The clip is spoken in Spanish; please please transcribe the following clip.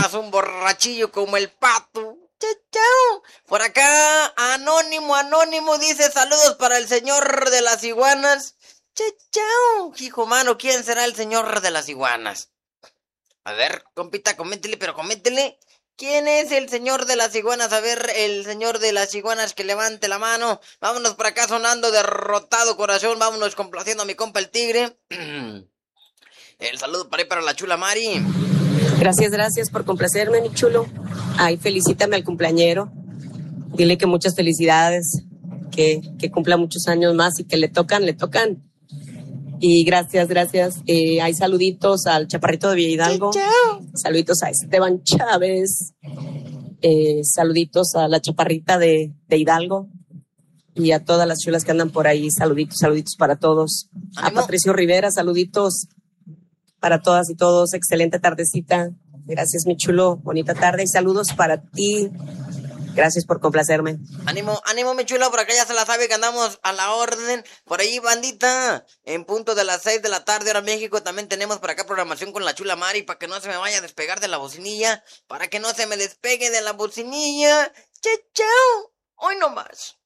andas un borrachillo como el pato. Chao. Por acá, Anónimo dice saludos para el señor de las iguanas. Chao. Hijo mano, ¿quién será el señor de las iguanas? A ver, compita, coméntele. ¿Quién es el señor de las iguanas? A ver, el señor de las iguanas que levante la mano. Vámonos por acá sonando derrotado corazón. Vámonos complaciendo a mi compa el tigre. El saludo para ahí para la chula Mari. Gracias por complacerme, mi chulo. Ay, felicítame al cumpleañero. Dile que muchas felicidades, que cumpla muchos años más y que le tocan. Y gracias. Hay saluditos al chaparrito de Villa Hidalgo. Chao. Saluditos a Esteban Chávez. Saluditos a la chaparrita de Hidalgo. Y a todas las chulas que andan por ahí. Saluditos para todos. ¿Ánimo? A Patricio Rivera, saluditos para todas y todos. Excelente tardecita. Gracias, mi chulo. Bonita tarde y saludos para ti. Gracias por complacerme. Ánimo, mi chulo, por acá ya se la sabe que andamos a la orden. Por ahí, bandita, en punto de las 6 de la tarde, hora México, también tenemos por acá programación con la chula Mari, para que no se me vaya a despegar de la bocinilla, para que no se me despegue de la bocinilla. Chao. Hoy no más.